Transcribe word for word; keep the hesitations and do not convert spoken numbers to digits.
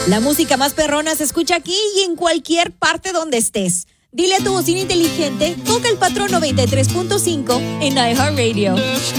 La música más perrona se escucha aquí y en cualquier parte donde estés. Dile a tu bocina inteligente, toca el patrón noventa y tres punto cinco en iHeartRadio.